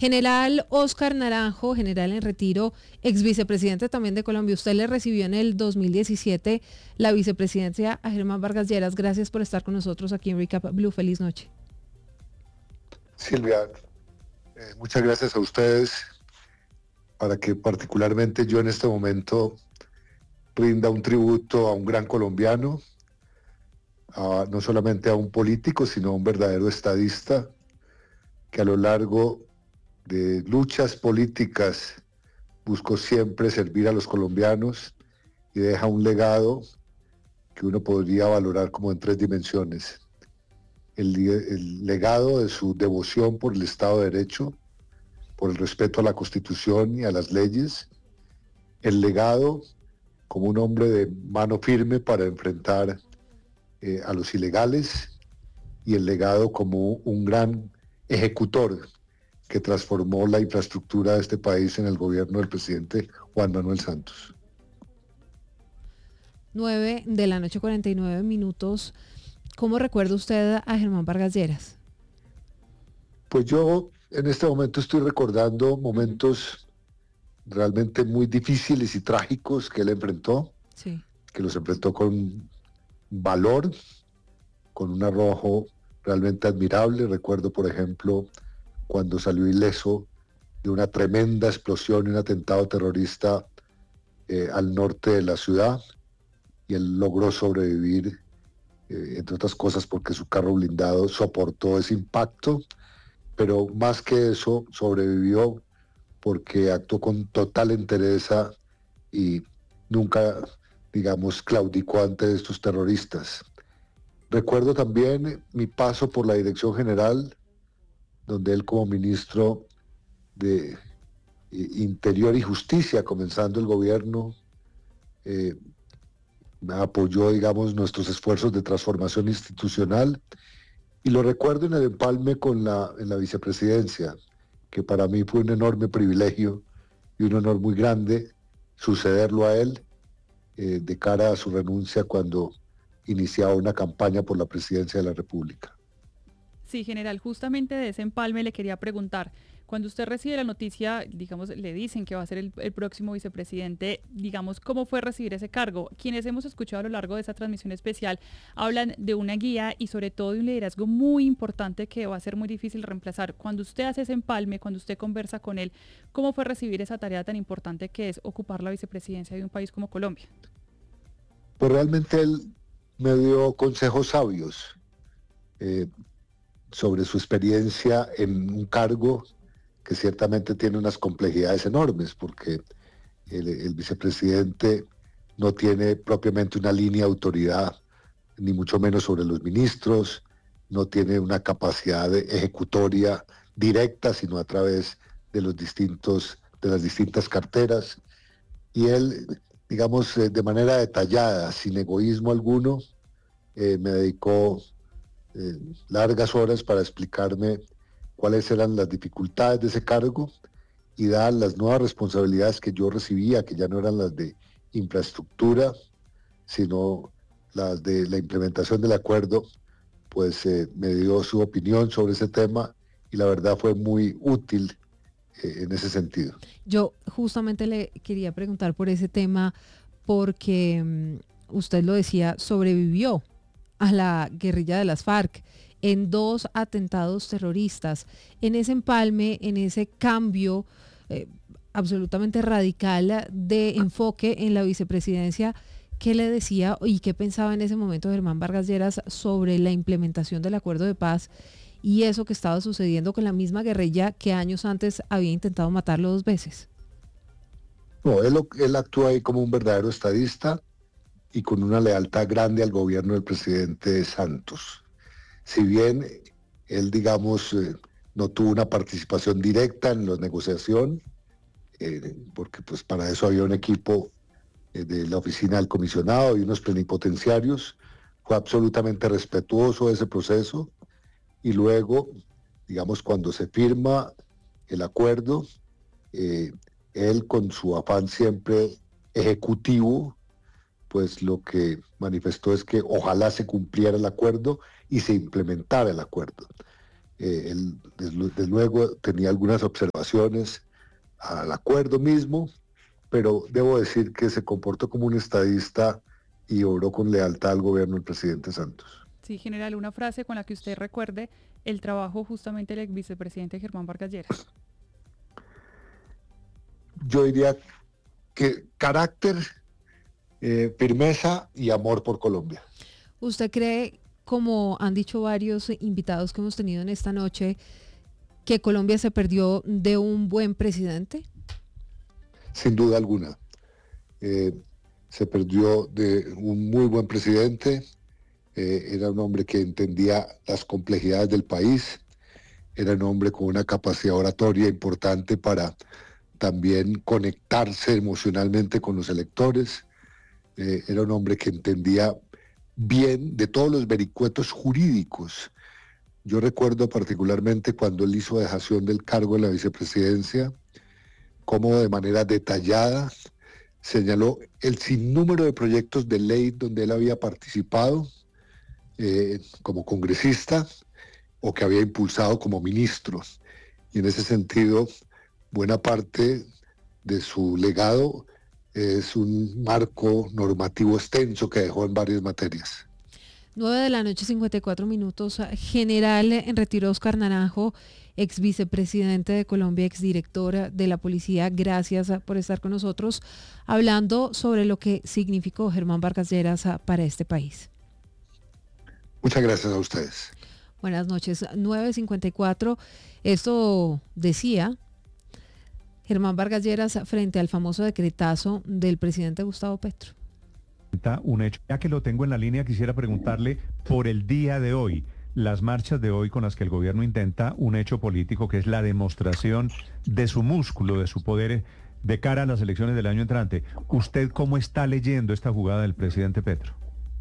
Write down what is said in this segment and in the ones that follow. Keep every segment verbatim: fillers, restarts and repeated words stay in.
General Óscar Naranjo, general en retiro, ex vicepresidente también de Colombia. Usted le recibió en el dos mil diecisiete la vicepresidencia a Germán Vargas Lleras. Gracias por estar con nosotros aquí en Recap Blue. Feliz noche. Silvia, eh, muchas gracias a ustedes para que particularmente yo en este momento rinda un tributo a un gran colombiano, a, no solamente a un político, sino a un verdadero estadista que a lo largo de luchas políticas buscó siempre servir a los colombianos y deja un legado que uno podría valorar como en tres dimensiones. El, el legado de su devoción por el Estado de Derecho, por el respeto a la Constitución y a las leyes, el legado como un hombre de mano firme para enfrentar eh, a los ilegales, y el legado como un gran ejecutor que transformó la infraestructura de este país en el gobierno del presidente Juan Manuel Santos. nueve de la noche, cuarenta y nueve minutos. ¿Cómo recuerda usted a Germán Vargas Lleras? Pues yo en este momento estoy recordando momentos uh-huh. realmente muy difíciles y trágicos que él enfrentó, sí. que los enfrentó con valor, con un arrojo realmente admirable. Recuerdo, por ejemplo, cuando salió ileso de una tremenda explosión y un atentado terrorista eh, al norte de la ciudad, y él logró sobrevivir, eh, entre otras cosas porque su carro blindado soportó ese impacto, pero más que eso sobrevivió porque actuó con total entereza y nunca, digamos, claudicó ante estos terroristas. Recuerdo también mi paso por la Dirección General, donde él como ministro de Interior y Justicia, comenzando el gobierno, eh, apoyó, digamos, nuestros esfuerzos de transformación institucional, y lo recuerdo en el empalme con la, en la vicepresidencia, que para mí fue un enorme privilegio y un honor muy grande sucederlo a él eh, de cara a su renuncia cuando iniciaba una campaña por la presidencia de la República. Sí, general, justamente de ese empalme le quería preguntar, cuando usted recibe la noticia, digamos, le dicen que va a ser el, el próximo vicepresidente, digamos, ¿cómo fue recibir ese cargo? Quienes hemos escuchado a lo largo de esa transmisión especial hablan de una guía y sobre todo de un liderazgo muy importante que va a ser muy difícil reemplazar. Cuando usted hace ese empalme, cuando usted conversa con él, ¿cómo fue recibir esa tarea tan importante que es ocupar la vicepresidencia de un país como Colombia? Pues realmente él me dio consejos sabios eh, sobre su experiencia en un cargo que ciertamente tiene unas complejidades enormes, porque el, el vicepresidente no tiene propiamente una línea de autoridad, ni mucho menos sobre los ministros, no tiene una capacidad de ejecutoria directa, sino a través de los distintos, de las distintas carteras, y él, digamos, de manera detallada, sin egoísmo alguno, eh, me dedicó eh, largas horas para explicarme cuáles eran las dificultades de ese cargo y dar las nuevas responsabilidades que yo recibía, que ya no eran las de infraestructura, sino las de la implementación del acuerdo. Pues eh, me dio su opinión sobre ese tema y la verdad fue muy útil eh, en ese sentido. Yo justamente le quería preguntar por ese tema porque um, usted lo decía, sobrevivió a la guerrilla de las FARC en dos atentados terroristas, en ese empalme, en ese cambio eh, absolutamente radical de enfoque en la vicepresidencia. ¿Qué le decía y qué pensaba en ese momento Germán Vargas Lleras sobre la implementación del acuerdo de paz y eso que estaba sucediendo con la misma guerrilla que años antes había intentado matarlo dos veces? No, él, él actúa ahí como un verdadero estadista y con una lealtad grande al gobierno del presidente Santos. Si bien él, digamos, eh, no tuvo una participación directa en la negociación, eh, porque pues para eso había un equipo eh, de la oficina del comisionado y unos plenipotenciarios, fue absolutamente respetuoso de ese proceso, y luego, digamos, cuando se firma el acuerdo, eh, él con su afán siempre ejecutivo, pues lo que manifestó es que ojalá se cumpliera el acuerdo y se implementara el acuerdo. Eh, él, desde luego, tenía algunas observaciones al acuerdo mismo, pero debo decir que se comportó como un estadista y obró con lealtad al gobierno del presidente Santos. Sí, general, una frase con la que usted recuerde el trabajo justamente del ex vicepresidente Germán Vargas Lleras. Yo diría que carácter, eh, firmeza y amor por Colombia. ¿Usted cree, como han dicho varios invitados que hemos tenido en esta noche, que Colombia se perdió de un buen presidente? Sin duda alguna. Eh, se perdió de un muy buen presidente. Eh, era un hombre que entendía las complejidades del país. Era un hombre con una capacidad oratoria importante para también conectarse emocionalmente con los electores. Eh, era un hombre que entendía bien de todos los vericuetos jurídicos. Yo recuerdo particularmente cuando él hizo dejación del cargo en la vicepresidencia, cómo de manera detallada señaló el sinnúmero de proyectos de ley donde él había participado eh, como congresista o que había impulsado como ministro. Y en ese sentido, buena parte de su legado es un marco normativo extenso que dejó en varias materias. nueve de la noche, cincuenta y cuatro minutos. General en retiro Oscar Naranjo, ex vicepresidente de Colombia, ex director de la policía, gracias por estar con nosotros hablando sobre lo que significó Germán Vargas Lleras para este país. Muchas gracias a ustedes. Buenas noches. nueve cincuenta y cuatro. Esto decía Germán Vargas Lleras frente al famoso decretazo del presidente Gustavo Petro. Un hecho. Ya que lo tengo en la línea, quisiera preguntarle por el día de hoy, las marchas de hoy con las que el gobierno intenta un hecho político que es la demostración de su músculo, de su poder de cara a las elecciones del año entrante. ¿Usted cómo está leyendo esta jugada del presidente Petro?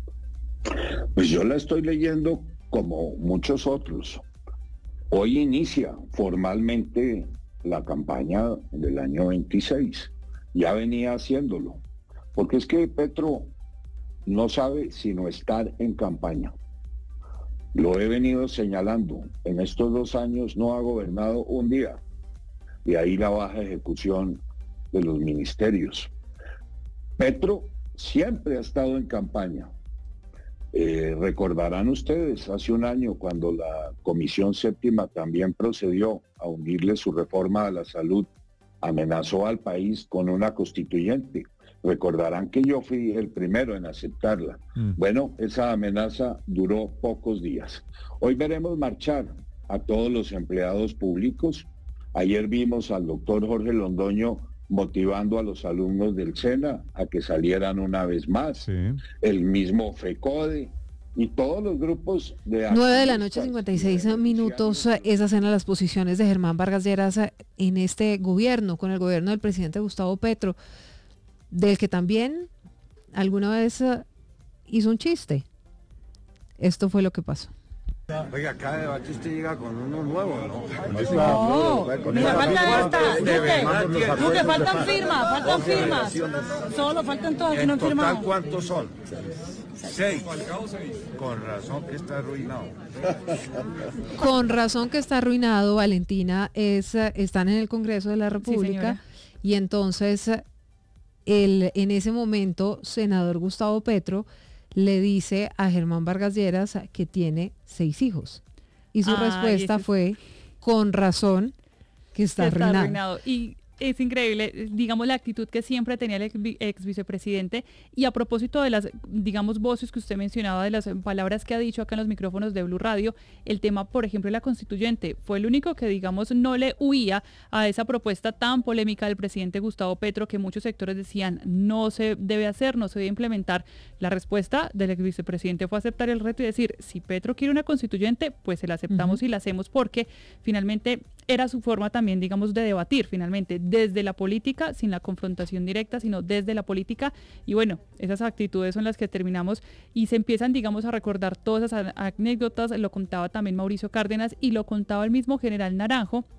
Pues yo la estoy leyendo como muchos otros. Hoy inicia formalmente la campaña del año veintiséis. Ya venía haciéndolo. Porque es que Petro no sabe sino estar en campaña. Lo he venido señalando. En estos dos años no ha gobernado un día. De ahí la baja ejecución de los ministerios. Petro siempre ha estado en campaña. Eh, recordarán ustedes hace un año cuando la Comisión Séptima también procedió a unirle su reforma a la salud, amenazó al país con una constituyente. Recordarán que yo fui el primero en aceptarla. Mm. Bueno, esa amenaza duró pocos días. Hoy veremos marchar a todos los empleados públicos. Ayer vimos al doctor Jorge Londoño motivando a los alumnos del SENA a que salieran una vez más. Sí. El mismo FECODE y todos los grupos de... nueve de la noche, cincuenta y seis minutos. Esas eran las posiciones de Germán Vargas Lleras en este gobierno, con el gobierno del presidente Gustavo Petro, del que también alguna vez hizo un chiste. Esto fue lo que pasó. Oiga, cada debate usted llega con uno nuevo, ¿no? No, mira, falta esta, Duque, Duque, faltan firmas, faltan firmas. Solo faltan todas que no han firmado. ¿En total cuántos son? Seis. Con razón que está arruinado. Con razón que está arruinado, Valentina, es, están en el Congreso de la República, sí, y entonces el, en ese momento, senador Gustavo Petro le dice a Germán Vargas Lleras que tiene seis hijos. Y su ah, respuesta y fue, con razón, que está, está arruinado. arruinado. Y es increíble, digamos, la actitud que siempre tenía el ex, ex vicepresidente. Y a propósito de las, digamos, voces que usted mencionaba, de las palabras que ha dicho acá en los micrófonos de Blue Radio, el tema, por ejemplo, de la constituyente, fue el único que, digamos, no le huía a esa propuesta tan polémica del presidente Gustavo Petro, que muchos sectores decían no se debe hacer, no se debe implementar. La respuesta del ex vicepresidente fue aceptar el reto y decir, si Petro quiere una constituyente, pues se la aceptamos uh-huh. y la hacemos, porque finalmente era su forma también, digamos, de debatir, finalmente, desde la política, sin la confrontación directa, sino desde la política. Y bueno, esas actitudes son las que terminamos y se empiezan, digamos, a recordar todas esas anécdotas. Lo contaba también Mauricio Cárdenas y lo contaba el mismo general Naranjo,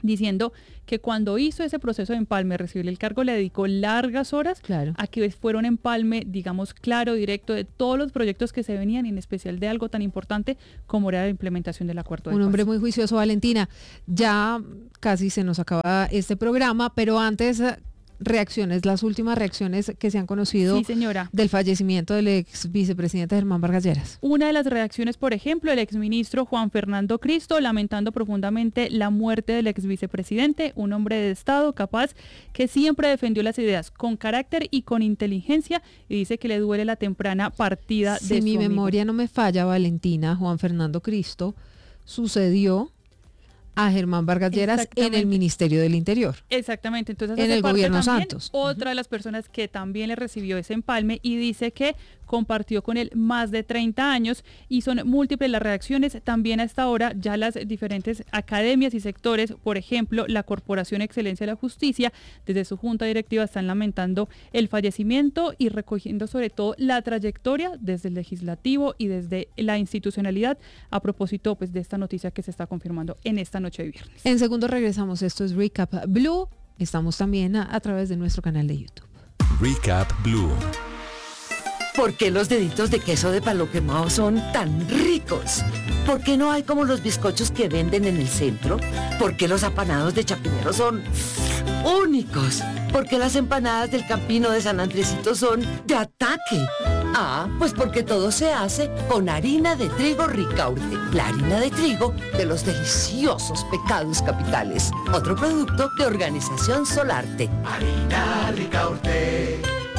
diciendo que cuando hizo ese proceso de empalme, recibir el cargo, le dedicó largas horas claro. a que fuera un empalme, digamos, claro, directo de todos los proyectos que se venían, y en especial de algo tan importante como era la implementación del acuerdo de paz. Un hombre muy juicioso, Valentina. Ya casi se nos acaba este programa, pero antes, reacciones, las últimas reacciones que se han conocido sí, señora. del fallecimiento del ex vicepresidente Germán Vargas Lleras. Una de las reacciones, por ejemplo, el exministro Juan Fernando Cristo, lamentando profundamente la muerte del ex vicepresidente, un hombre de Estado capaz que siempre defendió las ideas con carácter y con inteligencia, y dice que le duele la temprana partida si de su mi amigo. memoria no me falla, Valentina, Juan Fernando Cristo sucedió a Germán Vargas Lleras en el Ministerio del Interior. Exactamente, entonces en hace el parte gobierno también Santos. Otra de las personas que también le recibió ese empalme, y dice que compartió con él más de treinta años, y son múltiples las reacciones. También hasta ahora ya las diferentes academias y sectores, por ejemplo, la Corporación Excelencia de la Justicia, desde su junta directiva están lamentando el fallecimiento y recogiendo sobre todo la trayectoria desde el legislativo y desde la institucionalidad, a propósito pues de esta noticia que se está confirmando en esta noche de viernes. En segundo regresamos, esto es Recap Blue, estamos también a, a través de nuestro canal de YouTube. Recap Blue. ¿Por qué los deditos de queso de palo quemado son tan ricos? ¿Por qué no hay como los bizcochos que venden en el centro? ¿Por qué los apanados de Chapinero son únicos? ¿Por qué las empanadas del Campino de San Andresito son de ataque? Ah, pues porque todo se hace con harina de trigo Ricaurte, la harina de trigo de los deliciosos pecados capitales. Otro producto de Organización Solarte. Harina Ricaurte.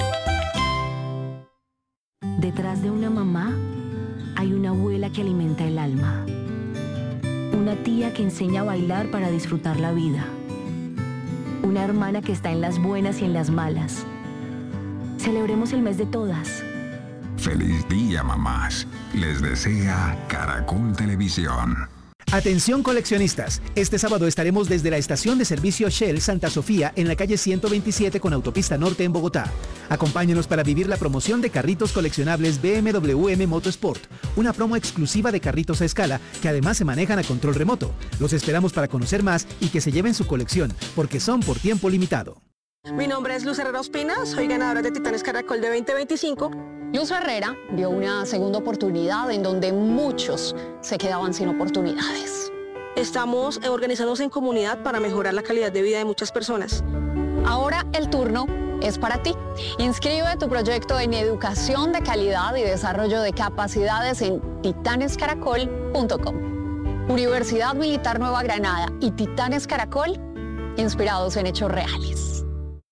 Detrás de una mamá hay una abuela que alimenta el alma, una tía que enseña a bailar para disfrutar la vida, una hermana que está en las buenas y en las malas. Celebremos el mes de todas. Feliz día, mamás. Les desea Caracol Televisión. Atención coleccionistas, este sábado estaremos desde la estación de servicio Shell Santa Sofía en la calle ciento veintisiete con Autopista Norte en Bogotá. Acompáñenos para vivir la promoción de carritos coleccionables B M W M Motorsport, una promo exclusiva de carritos a escala que además se manejan a control remoto. Los esperamos para conocer más y que se lleven su colección, porque son por tiempo limitado. Mi nombre es Luz Herrera Ospina, soy ganadora de Titanes Caracol de veinte veinticinco. Luz Herrera vio una segunda oportunidad en donde muchos se quedaban sin oportunidades. Estamos organizándonos en comunidad para mejorar la calidad de vida de muchas personas. Ahora el turno es para ti. Inscribe tu proyecto en educación de calidad y desarrollo de capacidades en titanes caracol punto com. Universidad Militar Nueva Granada y Titanes Caracol, inspirados en hechos reales.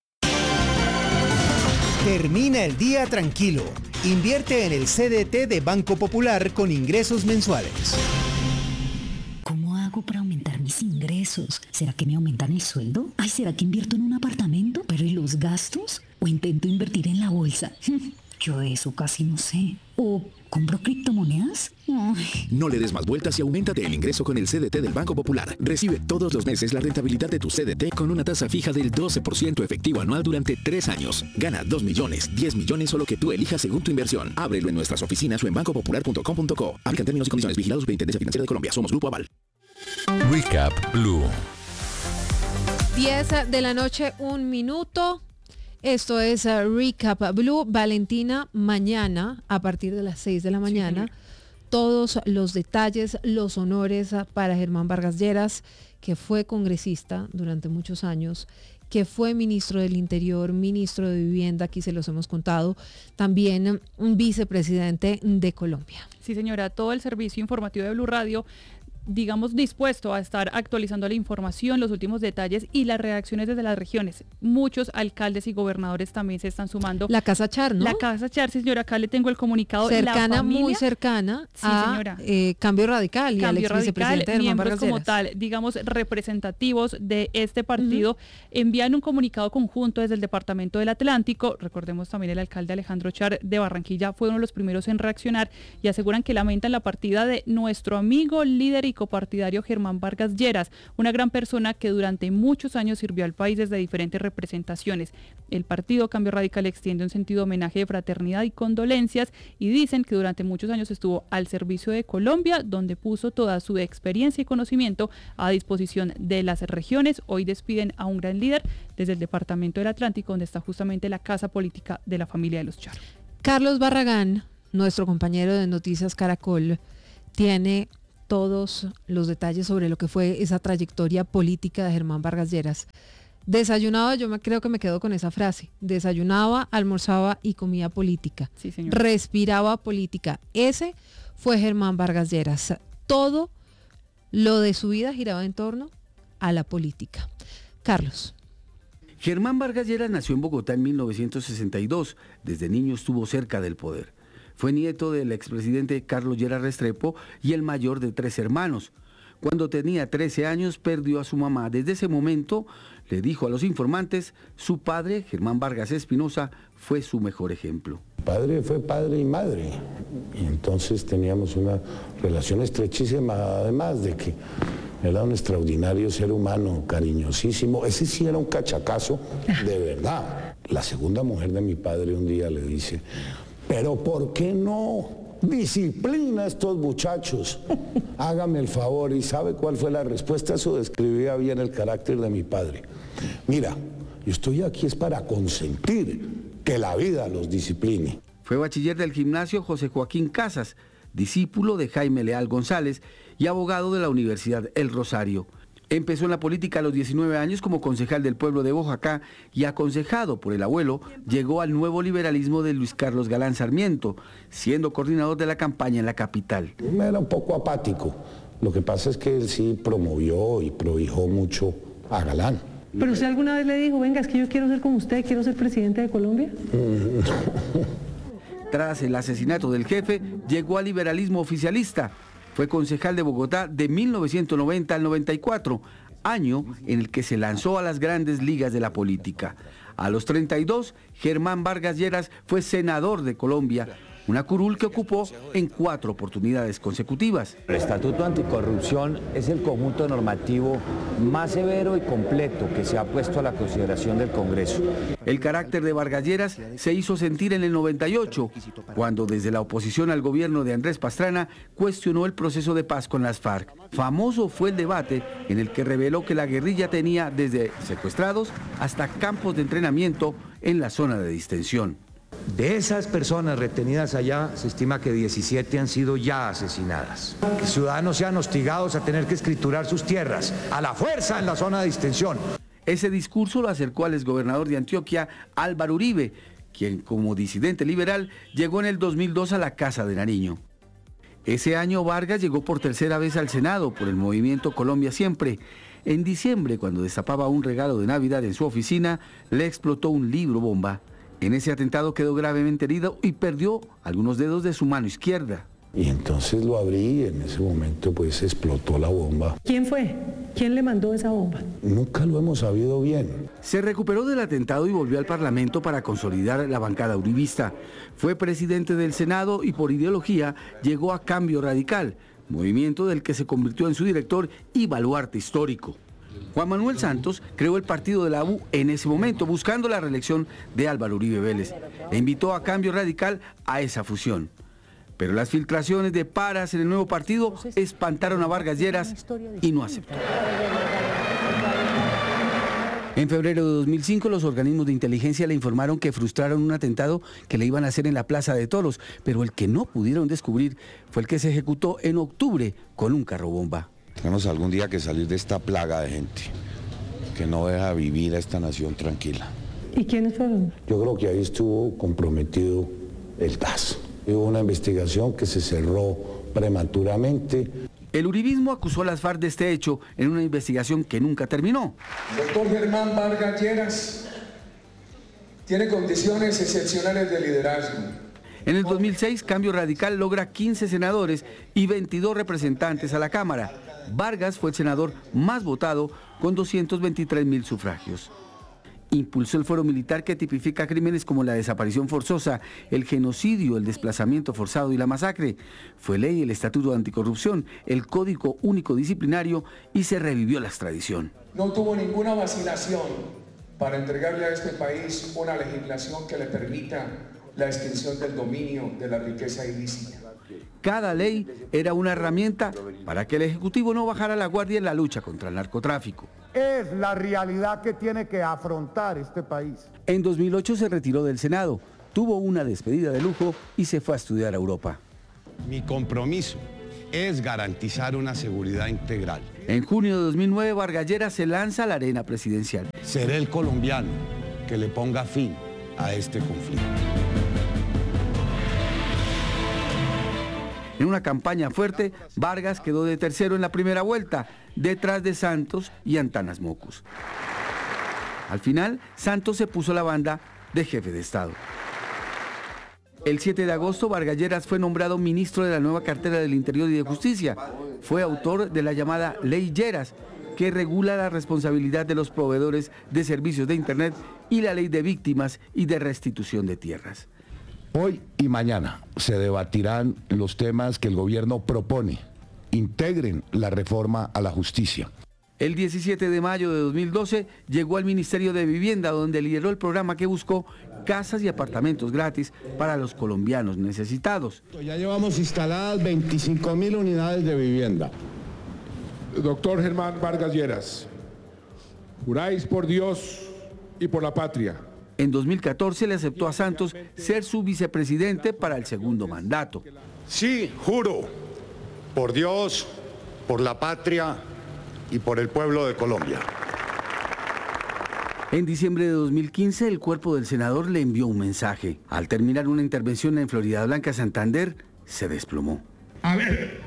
Termina el día tranquilo. Invierte en el C D T de Banco Popular con ingresos mensuales. ¿Cómo hago para aumentar mis ingresos? ¿Será que me aumentan el sueldo? Ay, ¿será que invierto en un apartamento? ¿Pero y los gastos? ¿O intento invertir en la bolsa? Yo de eso casi no sé. ¿O compro criptomonedas? Ay. No le des más vueltas y auméntate el ingreso con el C D T del Banco Popular. Recibe todos los meses la rentabilidad de tu C D T con una tasa fija del doce por ciento efectivo anual durante tres años. Gana dos millones, diez millones o lo que tú elijas según tu inversión. Ábrelo en nuestras oficinas o en banco popular punto com punto co. Aplican términos y condiciones. Vigilados por Intendencia Financiera de Colombia. Somos Grupo Aval. Recap Blue. diez de la noche, un minuto. Esto es uh, Recap Blue. Valentina, mañana, a partir de las seis de la mañana, sí, todos los detalles, los honores uh, para Germán Vargas Lleras, que fue congresista durante muchos años, que fue ministro del Interior, ministro de Vivienda, aquí se los hemos contado, también un vicepresidente de Colombia. Sí, señora, todo el servicio informativo de Blue Radio, digamos, dispuesto a estar actualizando la información, los últimos detalles y las reacciones desde las regiones. Muchos alcaldes y gobernadores también se están sumando. La Casa Char, ¿no? La Casa Char, sí, señora, acá le tengo el comunicado. Cercana, la familia, muy cercana sí, a señora. Eh, Cambio Radical y Cambio al ex vicepresidente Radical, Germán Vargas como Lleras. tal, digamos, representativos de este partido, uh-huh. envían un comunicado conjunto desde el Departamento del Atlántico. Recordemos también el alcalde Alejandro Char de Barranquilla fue uno de los primeros en reaccionar y aseguran que lamentan la partida de nuestro amigo, líder y y copartidario Germán Vargas Lleras, una gran persona que durante muchos años sirvió al país desde diferentes representaciones. El partido Cambio Radical extiende un sentido homenaje de fraternidad y condolencias y dicen que durante muchos años estuvo al servicio de Colombia, donde puso toda su experiencia y conocimiento a disposición de las regiones. Hoy despiden a un gran líder desde el departamento del Atlántico, donde está justamente la casa política de la familia de los Char. Carlos Barragán, nuestro compañero de Noticias Caracol, tiene todos los detalles sobre lo que fue esa trayectoria política de Germán Vargas Lleras. Desayunaba, yo me creo que me quedo con esa frase, desayunaba, almorzaba y comía política. Sí, señor. Respiraba política. Ese fue Germán Vargas Lleras. Todo lo de su vida giraba en torno a la política. Carlos. Germán Vargas Lleras nació en Bogotá en mil novecientos sesenta y dos. Desde niño estuvo cerca del poder. Fue nieto del expresidente Carlos Lleras Restrepo y el mayor de tres hermanos. Cuando tenía trece años perdió a su mamá. Desde ese momento le dijo a los informantes, su padre, Germán Vargas Espinosa, fue su mejor ejemplo. Padre fue padre y madre, y entonces teníamos una relación estrechísima, además de que era un extraordinario ser humano, cariñosísimo. Ese sí era un cachacazo de verdad. La segunda mujer de mi padre un día le dice, pero ¿por qué no disciplina a estos muchachos? Hágame el favor. ¿Y sabe cuál fue la respuesta? Eso describía bien el carácter de mi padre. Mira, yo estoy aquí es para consentir que la vida los discipline. Fue bachiller del gimnasio José Joaquín Casas, discípulo de Jaime Leal González y abogado de la Universidad El Rosario. Empezó en la política a los diecinueve años como concejal del pueblo de Boyacá y aconsejado por el abuelo, llegó al nuevo liberalismo de Luis Carlos Galán Sarmiento, siendo coordinador de la campaña en la capital. Era un poco apático. Lo que pasa es que él sí promovió y prohijó mucho a Galán. ¿Pero usted alguna vez le dijo, venga, es que yo quiero ser como usted, quiero ser presidente de Colombia? Tras el asesinato del jefe, llegó al liberalismo oficialista. Fue concejal de Bogotá de mil novecientos noventa al noventa y cuatro, año en el que se lanzó a las grandes ligas de la política. A los treinta y dos, Germán Vargas Lleras fue senador de Colombia, una curul que ocupó en cuatro oportunidades consecutivas. El Estatuto Anticorrupción es el conjunto normativo más severo y completo que se ha puesto a la consideración del Congreso. El carácter de Vargas Lleras se hizo sentir en el noventa y ocho, cuando desde la oposición al gobierno de Andrés Pastrana cuestionó el proceso de paz con las FARC. Famoso fue el debate en el que reveló que la guerrilla tenía desde secuestrados hasta campos de entrenamiento en la zona de distensión. De esas personas retenidas allá, se estima que diecisiete han sido ya asesinadas. Que ciudadanos sean hostigados a tener que escriturar sus tierras, a la fuerza en la zona de distensión. Ese discurso lo acercó al exgobernador de Antioquia, Álvaro Uribe, quien como disidente liberal llegó en el dos mil dos a la Casa de Nariño. Ese año Vargas llegó por tercera vez al Senado por el movimiento Colombia Siempre. En diciembre, cuando destapaba un regalo de Navidad en su oficina, le explotó un libro bomba. En ese atentado quedó gravemente herido y perdió algunos dedos de su mano izquierda. Y entonces lo abrí y en ese momento pues explotó la bomba. ¿Quién fue? ¿Quién le mandó esa bomba? Nunca lo hemos sabido bien. Se recuperó del atentado y volvió al Parlamento para consolidar la bancada uribista. Fue presidente del Senado y por ideología llegó a Cambio Radical, movimiento del que se convirtió en su director y baluarte histórico. Juan Manuel Santos creó el partido de la U en ese momento, buscando la reelección de Álvaro Uribe Vélez, e invitó a Cambio Radical a esa fusión. Pero las filtraciones de paras en el nuevo partido espantaron a Vargas Lleras y no aceptó. En febrero de dos mil cinco, los organismos de inteligencia le informaron que frustraron un atentado que le iban a hacer en la Plaza de Toros, pero el que no pudieron descubrir fue el que se ejecutó en octubre con un carro bomba. Tenemos algún día que salir de esta plaga de gente que no deja vivir a esta nación tranquila. ¿Y quiénes fueron? Yo creo que ahí estuvo comprometido el T A S. Hubo una investigación que se cerró prematuramente. El uribismo acusó a las FARC de este hecho en una investigación que nunca terminó. Doctor Germán Vargas Lleras tiene condiciones excepcionales de liderazgo. En el dos mil seis, Cambio Radical logra quince senadores y veintidós representantes a la Cámara. Vargas fue el senador más votado con doscientos veintitrés mil sufragios. Impulsó el foro militar que tipifica crímenes como la desaparición forzosa, el genocidio, el desplazamiento forzado y la masacre. Fue ley el Estatuto de Anticorrupción, el Código Único Disciplinario y se revivió la extradición. No tuvo ninguna vacilación para entregarle a este país una legislación que le permita la extensión del dominio de la riqueza ilícita. Cada ley era una herramienta para que el Ejecutivo no bajara la guardia en la lucha contra el narcotráfico. Es la realidad que tiene que afrontar este país. En dos mil ocho se retiró del Senado, tuvo una despedida de lujo y se fue a estudiar a Europa. Mi compromiso es garantizar una seguridad integral. En junio de dos mil nueve, Vargas Lleras se lanza a la arena presidencial. Seré el colombiano que le ponga fin a este conflicto. En una campaña fuerte, Vargas quedó de tercero en la primera vuelta, detrás de Santos y Antanas Mocus. Al final, Santos se puso la banda de jefe de Estado. El siete de agosto, Vargas Lleras fue nombrado ministro de la nueva cartera del Interior y de Justicia. Fue autor de la llamada Ley Lleras, que regula la responsabilidad de los proveedores de servicios de Internet y la ley de víctimas y de restitución de tierras. Hoy y mañana se debatirán los temas que el gobierno propone. Integren la reforma a la justicia. El diecisiete de mayo de dos mil doce llegó al Ministerio de Vivienda, donde lideró el programa que buscó casas y apartamentos gratis para los colombianos necesitados. Ya llevamos instaladas veinticinco mil unidades de vivienda. Doctor Germán Vargas Lleras, juráis por Dios y por la patria. En dos mil catorce le aceptó a Santos ser su vicepresidente para el segundo mandato. Sí, juro, por Dios, por la patria y por el pueblo de Colombia. En diciembre de dos mil quince, el cuerpo del senador le envió un mensaje. Al terminar una intervención en Florida Blanca, Santander, se desplomó. A ver.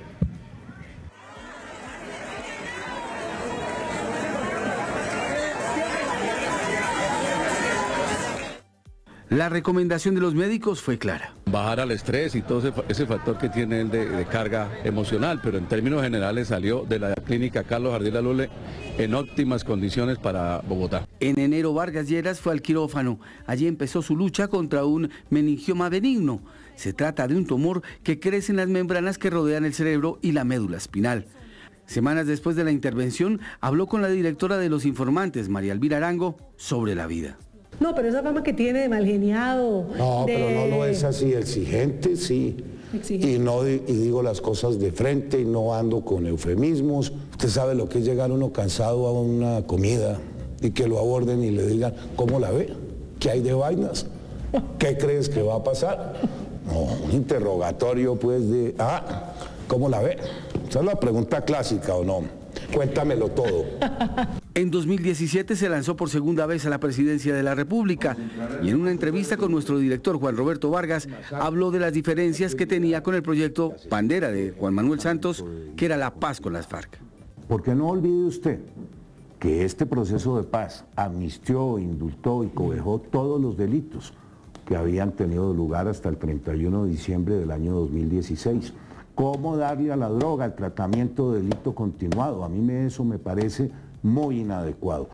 La recomendación de los médicos fue clara. Bajar al estrés y todo ese, ese factor que tiene él de, de carga emocional, pero en términos generales salió de la clínica Carlos Ardila Lule en óptimas condiciones para Bogotá. En enero Vargas Lleras fue al quirófano. Allí empezó su lucha contra un meningioma benigno. Se trata de un tumor que crece en las membranas que rodean el cerebro y la médula espinal. Semanas después de la intervención, habló con la directora de Los Informantes, María Elvira Arango, sobre la vida. No, pero esa fama que tiene de malgeniado. No, de... pero no lo es así, exigente sí. Exigente. Y, no, y digo las cosas de frente y no ando con eufemismos. Usted sabe lo que es llegar uno cansado a una comida y que lo aborden y le digan, ¿cómo la ve? ¿Qué hay de vainas? ¿Qué crees que va a pasar? No, un interrogatorio pues de, ah, ¿cómo la ve? Esa es la pregunta clásica, ¿o no? Cuéntamelo todo. En dos mil diecisiete se lanzó por segunda vez a la presidencia de la República y en una entrevista con nuestro director Juan Roberto Vargas habló de las diferencias que tenía con el proyecto Bandera de Juan Manuel Santos, que era la paz con las FARC. Porque no olvide usted que este proceso de paz amnistió, indultó y cobijó todos los delitos que habían tenido lugar hasta el treinta y uno de diciembre del año dos mil dieciséis. ¿Cómo darle a la droga el tratamiento de delito continuado? A mí me, eso me parece muy inadecuado.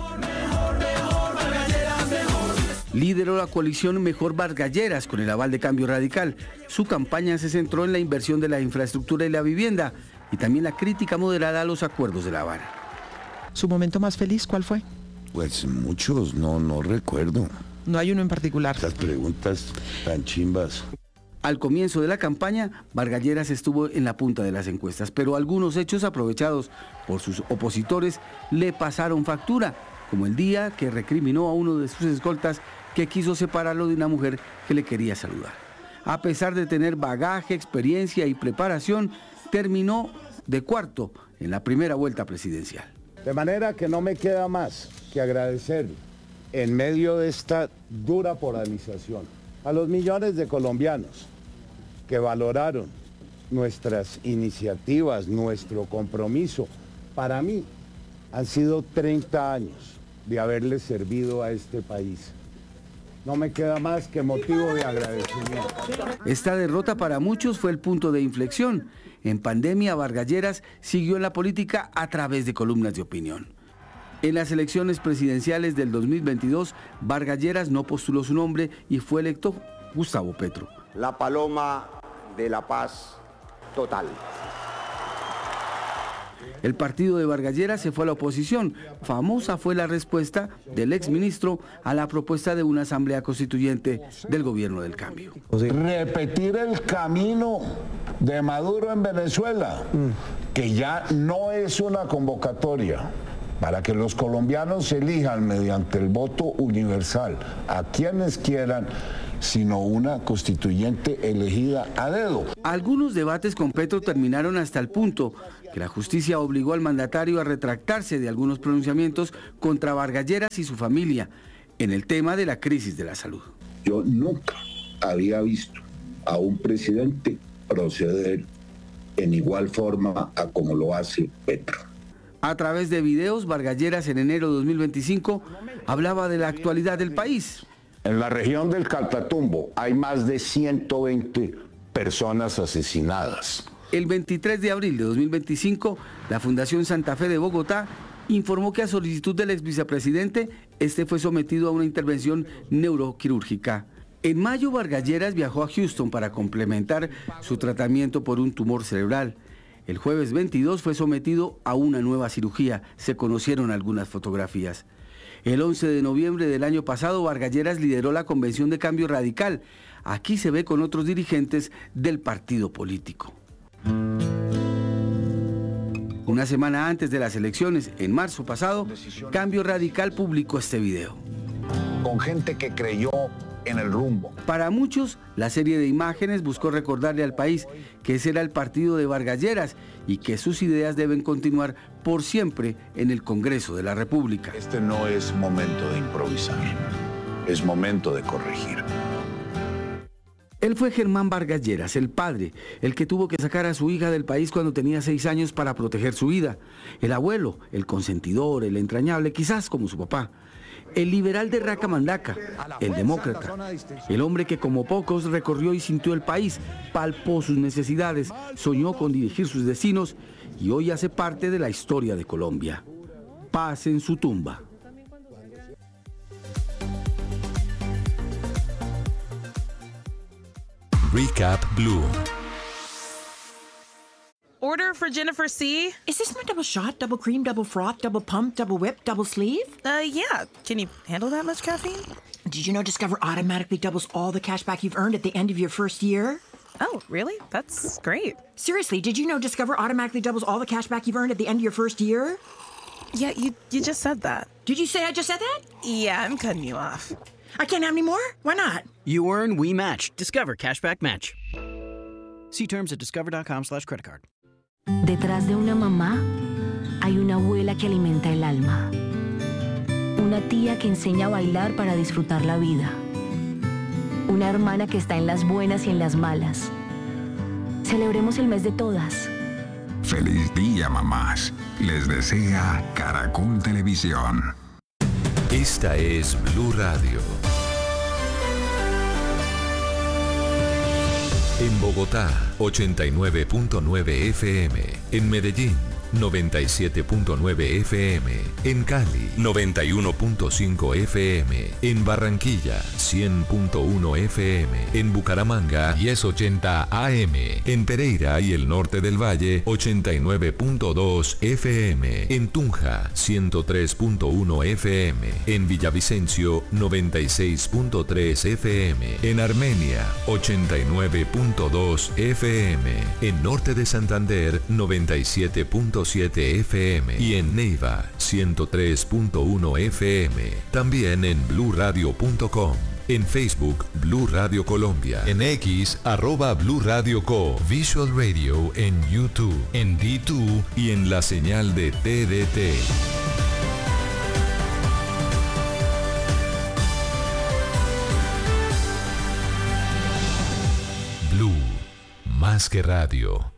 Lideró la coalición Mejor Vargas Lleras con el aval de Cambio Radical. Su campaña se centró en la inversión de la infraestructura y la vivienda y también la crítica moderada a los acuerdos de La Habana. ¿Su momento más feliz cuál fue? Pues muchos, no, no recuerdo. No hay uno en particular. Estas preguntas tan chimbas. Al comienzo de la campaña, Vargas Lleras estuvo en la punta de las encuestas, pero algunos hechos aprovechados por sus opositores le pasaron factura, como el día que recriminó a uno de sus escoltas que quiso separarlo de una mujer que le quería saludar. A pesar de tener bagaje, experiencia y preparación, terminó de cuarto en la primera vuelta presidencial. De manera que no me queda más que agradecer en medio de esta dura polarización a los millones de colombianos que valoraron nuestras iniciativas, nuestro compromiso. Para mí han sido treinta años de haberle servido a este país. No me queda más que motivo de agradecimiento. Esta derrota para muchos fue el punto de inflexión. En pandemia, Vargas Lleras siguió en la política a través de columnas de opinión. En las elecciones presidenciales del dos mil veintidós, Vargas Lleras no postuló su nombre y fue electo Gustavo Petro. La paloma de la paz total. El partido de Vargas Lleras se fue a la oposición. Famosa fue la respuesta del exministro a la propuesta de una asamblea constituyente del gobierno del cambio. Repetir el camino de Maduro en Venezuela, que ya no es una convocatoria para que los colombianos elijan mediante el voto universal a quienes quieran, sino una constituyente elegida a dedo. Algunos debates con Petro terminaron hasta el punto que la justicia obligó al mandatario a retractarse de algunos pronunciamientos contra Vargas Lleras y su familia en el tema de la crisis de la salud. Yo nunca había visto a un presidente proceder en igual forma a como lo hace Petro. A través de videos, Vargas Lleras en enero de dos mil veinticinco hablaba de la actualidad del país. En la región del Catatumbo hay más de ciento veinte personas asesinadas. El veintitrés de abril de dos mil veinticinco, la Fundación Santa Fe de Bogotá informó que a solicitud del ex vicepresidente, este fue sometido a una intervención neuroquirúrgica. En mayo, Vargas Lleras viajó a Houston para complementar su tratamiento por un tumor cerebral. El jueves veintidós fue sometido a una nueva cirugía. Se conocieron algunas fotografías. El once de noviembre del año pasado, Vargas Lleras lideró la Convención de Cambio Radical. Aquí se ve con otros dirigentes del partido político. Una semana antes de las elecciones, en marzo pasado, Cambio Radical publicó este video. Con gente que creyó en el rumbo. Para muchos, la serie de imágenes buscó recordarle al país que ese era el partido de Vargas Lleras y que sus ideas deben continuar por siempre en el Congreso de la República. Este no es momento de improvisar, es momento de corregir. Él fue Germán Vargas Lleras, el padre, el que tuvo que sacar a su hija del país cuando tenía seis años para proteger su vida. El abuelo, el consentidor, el entrañable, quizás como su papá. El liberal de Racamandaca, el demócrata, el hombre que como pocos recorrió y sintió el país, palpó sus necesidades, soñó con dirigir sus destinos y hoy hace parte de la historia de Colombia. Paz en su tumba. Recap Blue. Order for Jennifer C. Is this my double shot, double cream, double froth, double pump, double whip, double sleeve? Uh, yeah. Can you handle that much caffeine? Did you know Discover automatically doubles all the cash back you've earned at the end of your first year? Oh, really? That's great. Seriously, did you know Discover automatically doubles all the cash back you've earned at the end of your first year? Yeah, you you just said that. Did you say I just said that? Yeah, I'm cutting you off. I can't have any more? Why not? You earn, we match. Discover Cashback Match. See terms at discover.com slash credit card. Detrás de una mamá hay una abuela que alimenta el alma. Una tía que enseña a bailar para disfrutar la vida. Una hermana que está en las buenas y en las malas. Celebremos el mes de todas. Feliz día, mamás. Les desea Caracol Televisión. Esta es Blue Radio. En Bogotá, ochenta y nueve punto nueve F M. En Medellín, noventa y siete punto nueve F M. En Cali, noventa y uno punto cinco F M. En Barranquilla, cien punto uno F M. En Bucaramanga, diez ochenta A M. En Pereira y el norte del Valle, ochenta y nueve punto dos F M. En Tunja, ciento tres punto uno F M. En Villavicencio, noventa y seis punto tres F M. En Armenia, ochenta y nueve punto dos F M. En norte de Santander, noventa y siete punto siete F M. Y en Neiva, ciento tres punto uno F M. También en blue radio punto com. En Facebook, Blue Radio Colombia. En X, arroba Blue Radio Co. Visual Radio en YouTube, en D dos y en la señal de T D T. Blue, más que radio.